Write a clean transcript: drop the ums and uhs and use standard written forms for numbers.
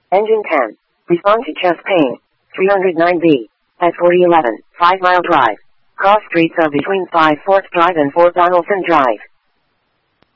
Engine 10. Respond to chest pain. 309B. At 4011, 5 Mile Drive. Cross streets are between 5 Fort Drive and 4 Donaldson Drive.